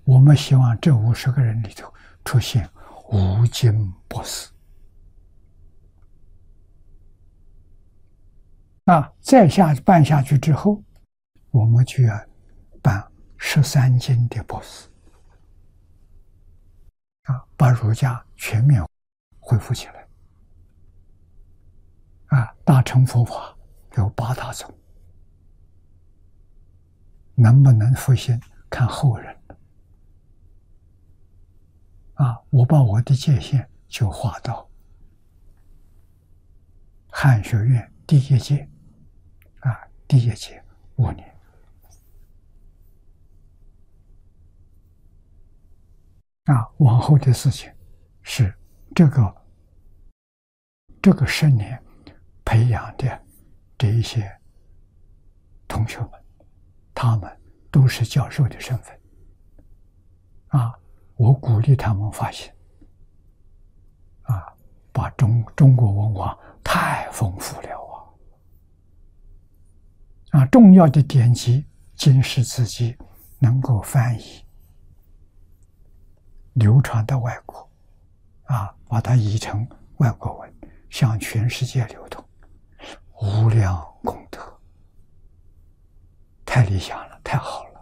我们希望这50个人里头出现无尽博士。再办下去之后，我们就要办13经的博士，把儒家全面恢复起来。大乘佛法有8大宗，能不能复兴看后人。我把我的界限就划到汉学院第一届5年。往后的事情是这个10年培养的这一些同学们，他们都是教授的身份。我鼓励他们发心，把中国文化太丰富了重要的典籍、经世字迹能够翻译流传到外国，把它译成外国文，向全世界流通，无量功德，太理想了，太好了。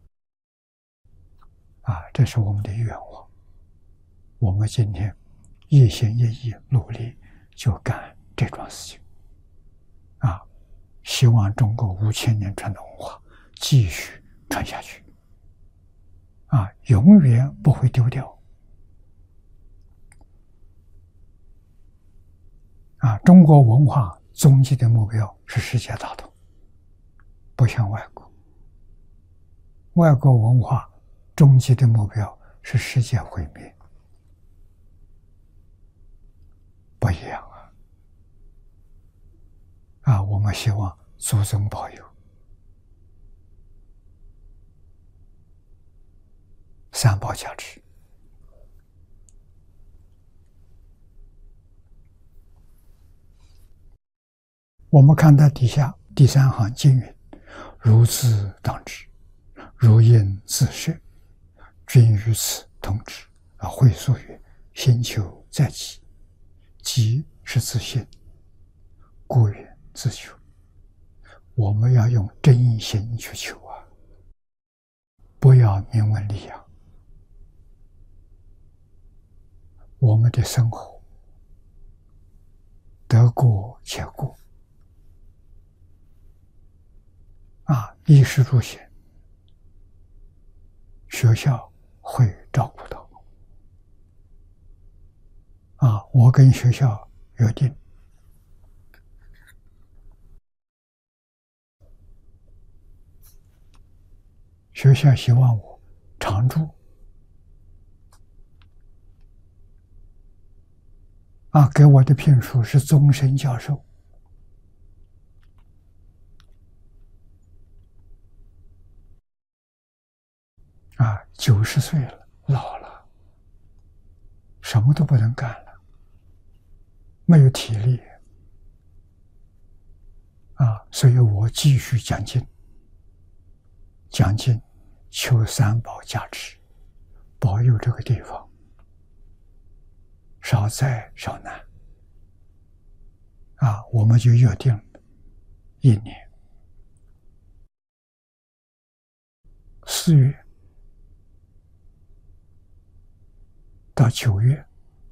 这是我们的愿望。我们今天一心一意努力，就干这桩事情。希望中国5000年传统文化继续传下去，永远不会丢掉。中国文化终极的目标是世界大同，不像外国。外国文化终极的目标是世界毁灭，不一样我们希望祖宗保佑三宝加持。我们看到底下第3行经云：如自当知，如应自摄，均于此同知。会疏曰：心求在己，己是自信，故曰自求。我们要用真心去求不要名闻利养。我们的生活得过且过，衣食住行，学校会照顾到。我跟学校约定，学校希望我常住，给我的聘书是终身教授。90岁了，老了，什么都不能干了，没有体力所以我继续讲经，求三宝加持，保佑这个地方少灾少难。我们就约定1年4月到9月，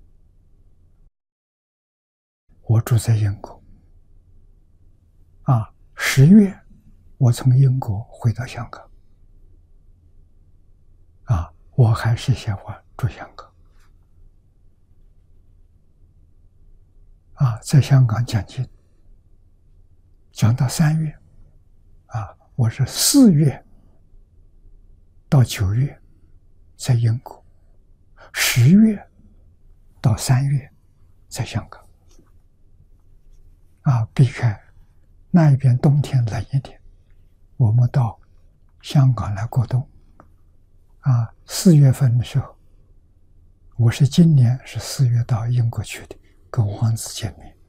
我住在英国。10月我从英国回到香港。我还是喜欢住香港。在香港讲经，讲到3月。我是4月到9月在英国，10月到3月在香港。避开那一边冬天冷一点，我们到香港来过冬。4月份的时候，我是今年是4月到英国去的，跟王子见面。